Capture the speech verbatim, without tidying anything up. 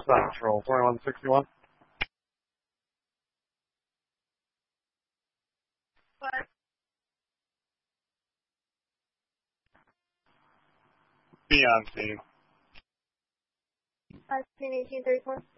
Central, twenty-one sixty-one. What? Be on scene. Five eighteen thirty four.